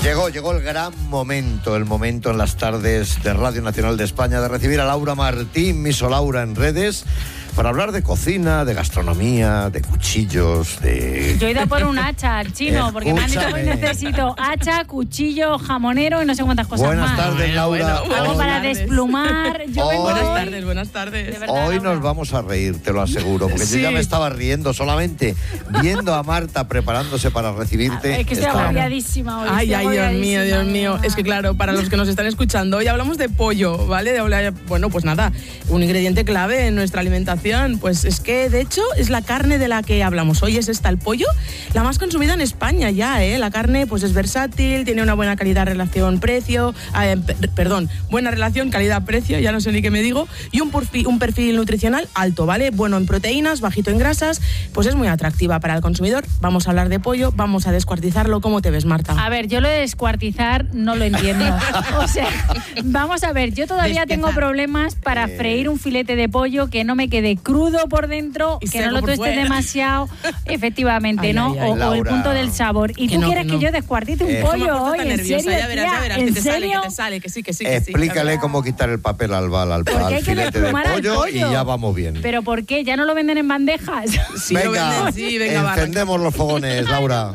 Llegó el gran momento, el momento en las tardes de Radio Nacional de España de recibir a Laura Martín, Miss Laura en redes, para hablar de cocina, de gastronomía, de cuchillos, de... Yo he ido a por un hacha al chino, porque me han dicho que necesito hacha, cuchillo, jamonero y no sé cuántas cosas Buenas más. Tardes, Laura. Algo para desplumar. Yo vengo Buenas tardes. De verdad, Hoy Laura. nos vamos a reír, te lo aseguro, porque Sí. yo ya me estaba riendo solamente viendo a Marta preparándose para recibirte. Es que estoy agobiadísima hoy. Ay, estoy Dios agobiadísima. mío. Es que claro, para los que nos están escuchando, hoy hablamos de pollo, ¿vale? Bueno, pues nada, un ingrediente clave en nuestra alimentación. Pues es que, de hecho, es la carne de la que hablamos hoy, es esta, el pollo, la más consumida en España ya, ¿eh? La carne, pues es versátil, tiene una buena buena relación calidad-precio, ya no sé ni qué me digo, y un perfil nutricional alto, ¿vale? Bueno en proteínas, bajito en grasas, pues es muy atractiva para el consumidor. Vamos a hablar de pollo, vamos a descuartizarlo. ¿Cómo te ves, Marta? A ver, yo lo de descuartizar no lo entiendo. O sea, vamos a ver, yo todavía tengo problemas para freír un filete de pollo que no me quede crudo por dentro, Y que no seco lo por tueste fuera. demasiado, efectivamente, ¿no? Ay, O el Laura. punto del sabor. ¿Y Que tú no, quieres que que no. yo descuartice un Me pollo pongo hoy? tan ¿En nerviosa, serio, ya verás, tía? que ¿En te serio? sale, que sí. Explícale cómo quitar el papel al Porque hay que filete de desplumar al pollo y pollo. ya vamos bien. ¿Pero por qué? ¿Ya no lo venden en bandejas? Sí, lo venden, sí, venga, va. encendemos los fogones, Laura.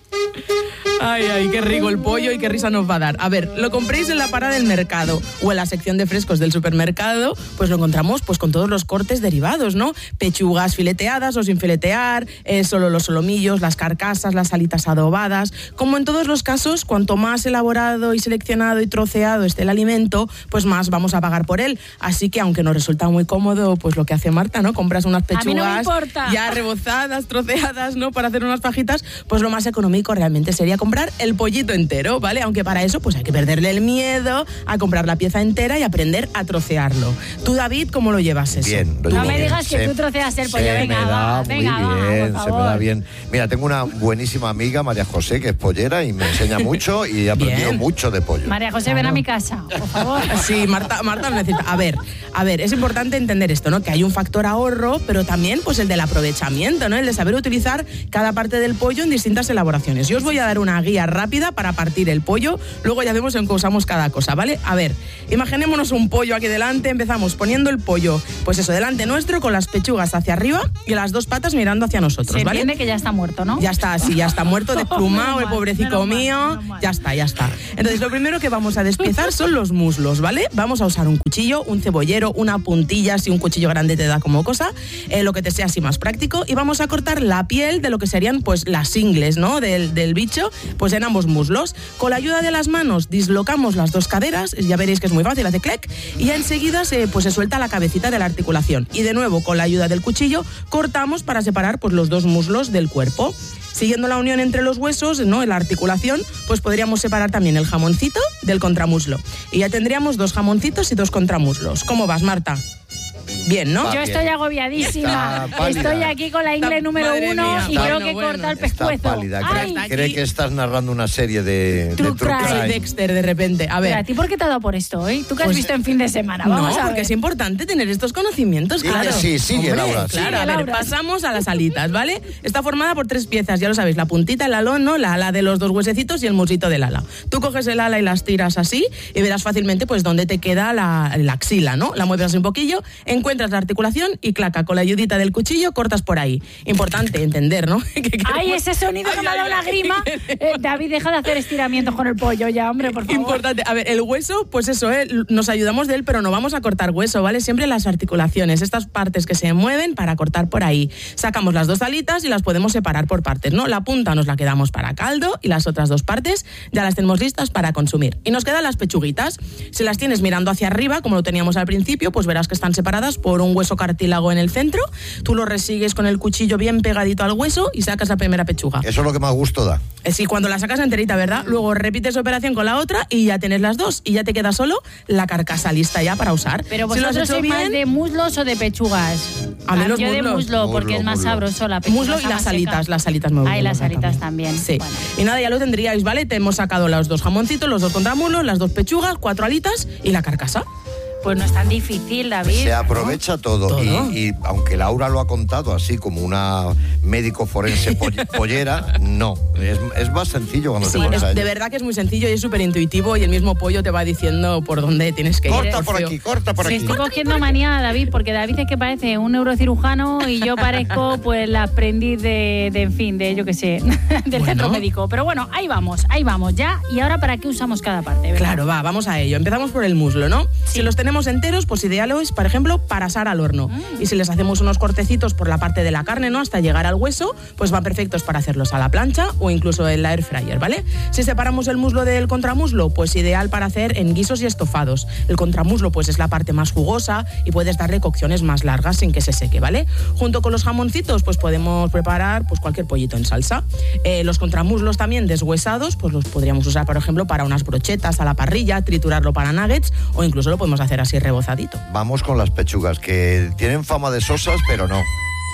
Ay, qué rico el pollo y qué risa nos va a dar. A ver, lo compréis en la parada del mercado o en la sección de frescos del supermercado, pues lo encontramos pues con todos los cortes derivados, ¿no? Pechugas fileteadas o sin filetear, solo los solomillos, las carcasas, las alitas adobadas. Como en todos los casos, cuanto más elaborado y seleccionado y troceado esté el alimento, pues más vamos a pagar por él. Así que, aunque nos resulta muy cómodo, pues lo que hace Marta, ¿no? Compras unas pechugas A mí no me importa. ya rebozadas, troceadas, ¿no? Para hacer unas fajitas, pues lo más económico realmente sería comprar el pollito entero, ¿vale? Aunque para eso pues hay que perderle el miedo a comprar la pieza entera y aprender a trocearlo. Tú, David, ¿cómo lo llevas eso? Bien. No me digas que tú troceas el pollo. Venga, me da va, muy venga, va, bien, por se me favor. da bien. Mira, tengo una buenísima amiga, María José, que es pollera y me enseña mucho y he aprendido Bien. mucho de pollo. María José, ven a mi casa, por favor. Sí, Marta lo necesita. A ver, es importante entender esto, ¿no? Que hay un factor ahorro, pero también pues el del aprovechamiento, ¿no? El de saber utilizar cada parte del pollo en distintas elaboraciones. Yo os voy a dar una guía rápida para partir el pollo, luego ya vemos en qué usamos cada cosa, ¿vale? A ver, imaginémonos un pollo aquí delante, empezamos poniendo el pollo, pues eso, delante nuestro, con las pechugas hacia arriba y las dos patas mirando hacia nosotros, Se ¿vale? entiende que ya está muerto, ¿no? Ya está, sí, ya está muerto, desplumado, el pobrecito mío. menos mal. Ya está. Entonces, lo primero que vamos a despiezar son los muslos, ¿vale? Vamos a usar un cuchillo, un cebollero, una puntilla, si un cuchillo grande te da como cosa, lo que te sea así más práctico, y vamos a cortar la piel de lo que serían, pues, las ingles, ¿no? Del bicho, pues en ambos muslos. Con la ayuda de las manos dislocamos las dos caderas, ya veréis que es muy fácil, hace clic, y ya enseguida se suelta la cabecita de la articulación. Y de nuevo, con la ayuda del cuchillo, cortamos para separar pues los dos muslos del cuerpo. Siguiendo la unión entre los huesos, ¿no? En la articulación, pues podríamos separar también el jamoncito del contramuslo. Y ya tendríamos 2 jamoncitos y 2 contramuslos. ¿Cómo vas, Marta? Bien, ¿no? Va Yo bien. estoy agobiadísima. Está pálida. Estoy aquí con la ingle Está- número madre 1 mía. y Está- creo que bueno, corta el Está pescuezo. pálida. Ay, Cree que estás narrando una serie de True True crime. Sí, Crime. Dexter, de repente. A pero ver. ¿a ti por qué te ha dado por esto hoy? ¿Tú qué has Pues, visto en fin de semana? Vamos No, a porque ver. es importante tener estos conocimientos, Sí, claro. sí, sigue, Hombre, Laura, Claro, sigue. a ver, Laura. pasamos a las alitas, ¿vale? Está formada por 3 piezas, ya lo sabéis, la puntita, el alón, ¿no? La ala de los 2 huesecitos y el musito del ala. Tú coges el ala y las tiras así y verás fácilmente pues dónde te queda la axila, ¿no? La mueves así un poquillo, encuentras la articulación y claca, con la ayudita del cuchillo cortas por ahí. Importante entender, ¿no? Ay, ese sonido que me ha dado la grima. David, deja de hacer estiramientos con el pollo ya, hombre, por favor. Importante. A ver, el hueso, pues eso, nos ayudamos de él, pero no vamos a cortar hueso, ¿vale? Siempre las articulaciones, estas partes que se mueven para cortar por ahí. Sacamos las 2 alitas y las podemos separar por partes, ¿no? La punta nos la quedamos para caldo y las otras 2 partes ya las tenemos listas para consumir. Y nos quedan las pechuguitas. Si las tienes mirando hacia arriba, como lo teníamos al principio, pues verás que están separadas por un hueso cartílago en el centro. Tú lo resigues con el cuchillo bien pegadito al hueso y sacas la primera pechuga. Eso es lo que más gusto da. Sí, cuando la sacas enterita, ¿verdad? Luego repites operación con la otra y ya tienes las 2 y ya te queda solo la carcasa lista ya para usar. Pero Si lo has vosotros hecho sois más de muslos o de pechugas. A mí los yo de muslos. muslo, porque es más Muslo. sabroso la pechuga. muslo y está las más seca. alitas me gustan. Ah, y las alitas también. Sí. Bueno. Y nada, ya lo tendríais, ¿vale? Te hemos sacado los 2 jamoncitos, los 2 contramuslos, las 2 pechugas, 4 alitas y la carcasa. Pues no es tan difícil, David. Se aprovecha todo. Y aunque Laura lo ha contado así como una médico forense pollera, no. Es más sencillo cuando te pones a ello. De verdad que es muy sencillo y es súper intuitivo, y el mismo pollo te va diciendo por dónde tienes que ir. Corta por aquí. Sí, estoy cogiendo manía a David, porque David es que parece un neurocirujano y yo parezco pues la aprendiz de yo qué sé, del centro médico. Pero bueno, ahí vamos ya. ¿Y ahora para qué usamos cada parte? ¿Verdad? Claro, vamos a ello. Empezamos por el muslo, ¿no? Sí. Si los tenemos enteros, pues ideal es, por ejemplo, para asar al horno. Y si les hacemos unos cortecitos por la parte de la carne, ¿no? Hasta llegar al hueso, pues van perfectos para hacerlos a la plancha o incluso en la air fryer, ¿vale? Si separamos el muslo del contramuslo, pues ideal para hacer en guisos y estofados. El contramuslo, pues es la parte más jugosa y puedes darle cocciones más largas sin que se seque, ¿vale? Junto con los jamoncitos, pues podemos preparar pues cualquier pollito en salsa. Los contramuslos también deshuesados, pues los podríamos usar, por ejemplo, para unas brochetas a la parrilla, triturarlo para nuggets o incluso lo podemos hacer así rebozadito. Vamos con las pechugas, que tienen fama de sosas, pero no.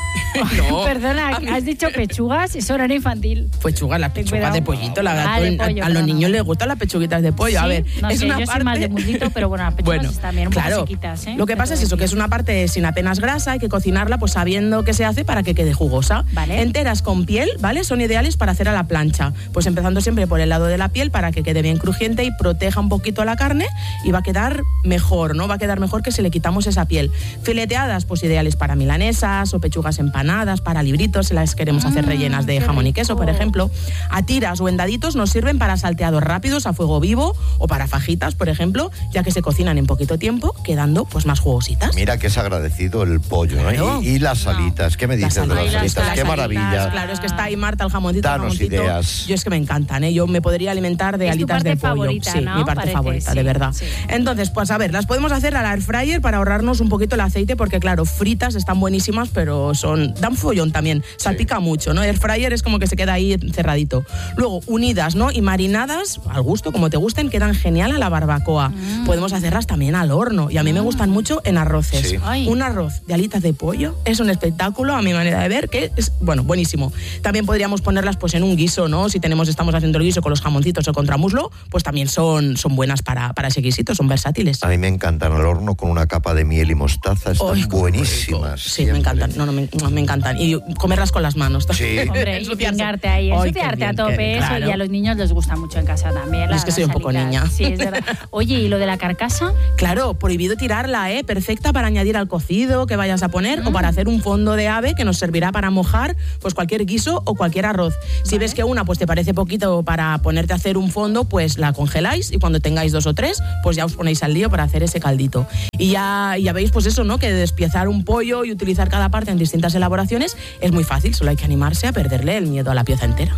No. Perdona, has dicho pechugas y son infantil. Pechugas, las pechugas de pollito. Pollo, a los niños les gustan las pechuguitas de pollo. ¿Sí? A ver, no es sé, una yo parte... soy más de muslito, pero bueno, las pechugas también un poco sequitas, ¿eh? Lo que pasa es eso, que es una parte sin apenas grasa, hay que cocinarla pues sabiendo qué se hace para que quede jugosa. Vale. Enteras con piel, ¿vale? Son ideales para hacer a la plancha. Pues empezando siempre por el lado de la piel para que quede bien crujiente y proteja un poquito la carne, y va a quedar mejor, ¿no? Va a quedar mejor que si le quitamos esa piel. Fileteadas, pues ideales para milanesas o pechugas empanadas, para libritos, si las queremos hacer rellenas de jamón y queso, por ejemplo. A tiras o en daditos nos sirven para salteados rápidos a fuego vivo o para fajitas, por ejemplo, ya que se cocinan en poquito tiempo, quedando pues más jugositas. Mira que es agradecido el pollo, ¿no? Claro. Y las salitas, ¿qué me dices de las salitas? ¡Qué maravilla! Claro, es que está ahí Marta, el jamoncito. Danos ideas. Yo es que me encantan, ¿eh? Yo me podría alimentar de alitas de pollo. Favorita, sí, ¿no? mi parte favorita, de verdad. Sí. Entonces, pues a ver, las podemos hacer a la air fryer para ahorrarnos un poquito el aceite, porque claro, fritas están buenísimas, pero dan follón también, salpica mucho, ¿no? Air fryer es como que se queda ahí cerradito. Luego, unidas, ¿no? Y marinadas, al gusto, como te gusten, quedan genial a la barbacoa. Podemos hacerlas también al horno, y a mí me gustan mucho en arroces. Sí. Un arroz de alitas de pollo es un espectáculo, a mi manera de ver, que es, bueno, buenísimo. También podríamos ponerlas pues en un guiso, ¿no? Si estamos haciendo el guiso con los jamoncitos o contramuslo, pues también son buenas para ese guisito, son versátiles. A mí me encantan al horno con una capa de miel y mostaza, están buenísimas. Sí, me encantan, me encantan. Y comerlas con las manos. Sí. Hombre, y pingarte ahí, ensuciarte a tope, eso, claro. y a los niños les gusta mucho en casa también. Es que soy un poco niña. Sí, es verdad. Oye, ¿y lo de la carcasa? Claro, prohibido tirarla, ¿eh? Perfecta para añadir al cocido que vayas a poner o para hacer un fondo de ave que nos servirá para mojar pues cualquier guiso o cualquier arroz. Si ves que una pues te parece poquito para ponerte a hacer un fondo, pues la congeláis, y cuando tengáis 2 o 3, pues ya os ponéis al lío para hacer ese caldito. Y ya veis pues eso, ¿no? Que despiezar un pollo y utilizar cada parte en distintas elaboraciones es muy fácil, solo hay que animarse a perderle el miedo a la pieza entera.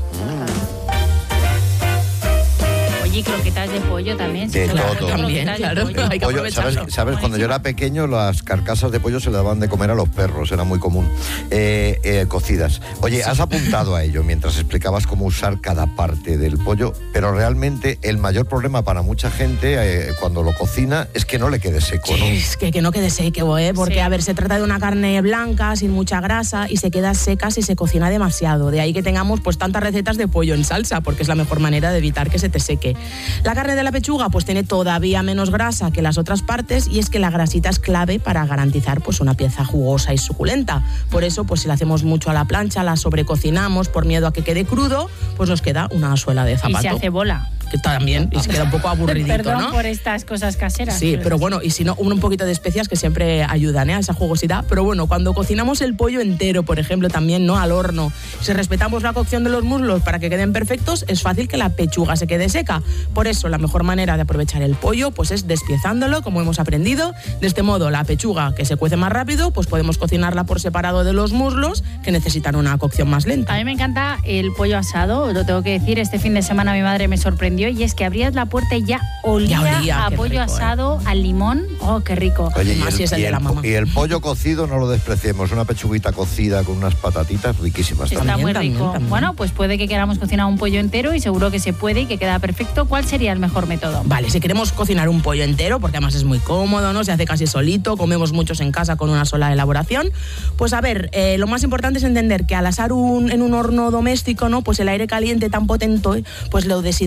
Oye, croquetas de pollo también. De todo. También, claro. Hay que Pollo, aprovecharlo. ¿sabes? Cuando yo era pequeño, las carcasas de pollo se le daban de comer a los perros, era muy común. Cocidas. Oye, has apuntado a ello mientras explicabas cómo usar cada parte del pollo, pero realmente el mayor problema para mucha gente cuando lo cocina es que no le quede seco, ¿no? Es que no quede seco, ¿eh? Porque, Sí. a ver, se trata de una carne blanca, sin mucha grasa, y se queda seca si se cocina demasiado. De ahí que tengamos pues tantas recetas de pollo en salsa, porque es la mejor manera de evitar que se te seque. La carne de la pechuga pues tiene todavía menos grasa que las otras partes, y es que la grasita es clave para garantizar pues una pieza jugosa y suculenta. Por eso, pues si la hacemos mucho a la plancha, la sobrecocinamos por miedo a que quede crudo, pues nos queda una suela de zapato. Y se hace bola. Que también, y se queda un poco aburridito, Perdón ¿no? por estas cosas caseras. Sí, pero bueno, y si no, un poquito de especias que siempre ayudan, ¿eh? A esa jugosidad. Pero bueno, cuando cocinamos el pollo entero, por ejemplo, también, ¿no? Al horno, si respetamos la cocción de los muslos para que queden perfectos, es fácil que la pechuga se quede seca. Por eso, la mejor manera de aprovechar el pollo, pues es despiezándolo, como hemos aprendido. De este modo, la pechuga, que se cuece más rápido, pues podemos cocinarla por separado de los muslos, que necesitan una cocción más lenta. A mí me encanta el pollo asado, lo tengo que decir. Este fin de semana mi madre me sorprendió, y es que abrías la puerta y ya olía a qué pollo rico, asado, al limón. ¡Oh, qué rico! Oye, Más si es el de la mamá. y el pollo cocido no lo despreciemos, una pechuguita cocida con unas patatitas riquísimas Está también. muy También, rico. también. Bueno, pues puede que queramos cocinar un pollo entero, y seguro que se puede y que queda perfecto. ¿Cuál sería el mejor método? Vale, si queremos cocinar un pollo entero, porque además es muy cómodo, ¿no? Se hace casi solito, comemos muchos en casa con una sola elaboración. Pues a ver, lo más importante es entender que al asar en un horno doméstico, ¿no? Pues el aire caliente tan potente, pues lo deshidrata,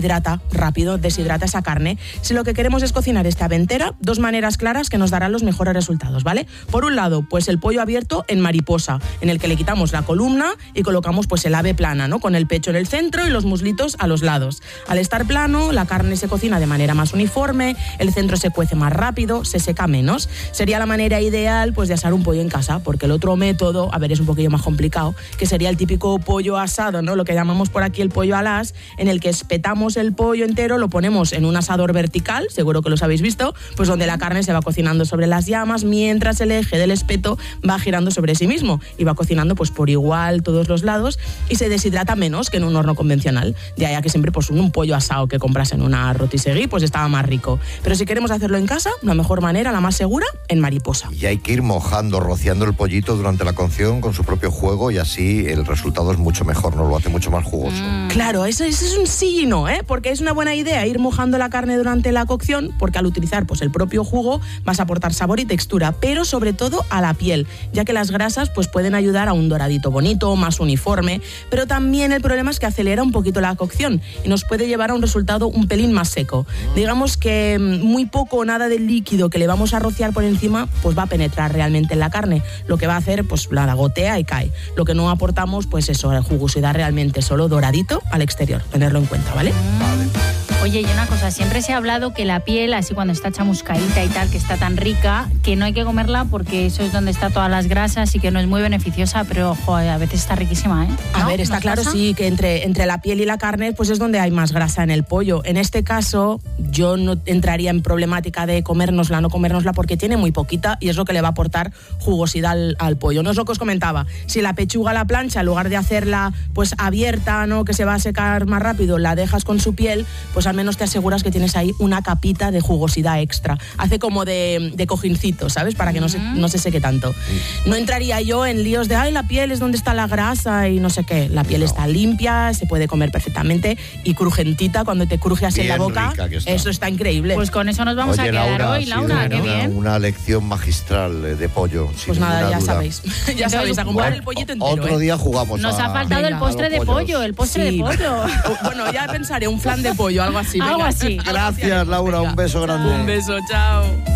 rápido deshidrata esa carne. Si lo que queremos es cocinar esta ave entera, 2 maneras claras que nos darán los mejores resultados, ¿vale? Por un lado, pues el pollo abierto en mariposa, en el que le quitamos la columna y colocamos pues el ave plana, ¿no? Con el pecho en el centro y los muslitos a los lados. Al estar plano, la carne se cocina de manera más uniforme, el centro se cuece más rápido, se seca menos. Sería la manera ideal pues de asar un pollo en casa, porque el otro método, a ver, es un poquillo más complicado, que sería el típico pollo asado, ¿no? Lo que llamamos por aquí el pollo al as, en el que espetamos el pollo entero, lo ponemos en un asador vertical, seguro que los habéis visto, pues donde la carne se va cocinando sobre las llamas, mientras el eje del espeto va girando sobre sí mismo y va cocinando pues por igual todos los lados y se deshidrata menos que en un horno convencional. De ahí a que siempre pues un pollo asado que compras en una rotisserie pues estaba más rico. Pero si queremos hacerlo en casa, la mejor manera, la más segura, en mariposa. Y hay que ir mojando, rociando el pollito durante la cocción con su propio juego y así el resultado es mucho mejor, nos lo hace mucho más jugoso. Claro, eso es un sí y no, ¿eh? Porque es una buena idea ir mojando la carne durante la cocción, porque al utilizar pues el propio jugo vas a aportar sabor y textura, pero sobre todo a la piel, ya que las grasas pues pueden ayudar a un doradito bonito, más uniforme, pero también el problema es que acelera un poquito la cocción y nos puede llevar a un resultado un pelín más seco. Digamos que muy poco o nada del líquido que le vamos a rociar por encima pues va a penetrar realmente en la carne. Lo que va a hacer pues la gotea y cae. Lo que no aportamos pues eso, la jugosidad realmente solo doradito al exterior. Tenerlo en cuenta, ¿vale? Oye, y una cosa, siempre se ha hablado que la piel, así cuando está chamuscadita y tal, que está tan rica, que no hay que comerla porque eso es donde está todas las grasas y que no es muy beneficiosa, pero ojo, a veces está riquísima, ¿eh? ¿No? A ver, está claro, pasa? Sí, que entre la piel y la carne pues es donde hay más grasa en el pollo. En este caso, yo no entraría en problemática de comérnosla, no comérnosla, porque tiene muy poquita y es lo que le va a aportar jugosidad al pollo. No es lo que os comentaba, si la pechuga a la plancha, en lugar de hacerla pues abierta, ¿no?, que se va a secar más rápido, la dejas con su piel, pues al menos te aseguras que tienes ahí una capita de jugosidad extra. Hace como de cojincito, ¿sabes? Para que no se seque tanto. No entraría yo en líos de, ay, la piel es donde está la grasa y no sé qué. La piel está limpia, se puede comer perfectamente y crujentita cuando te cruje así en la boca. Eso está increíble. Pues con eso nos vamos a quedar hoy, Laura, qué bien. Una lección magistral de pollo. Pues nada, ya sabéis. Ya sabéis, a comprar el pollito entero. Otro día jugamos. Nos ha faltado el postre de pollo, el postre de pollo. Bueno, ya pensaré, un flan de pollo, algo así. Algo así. Gracias, Laura, un beso grande. Un beso, chao.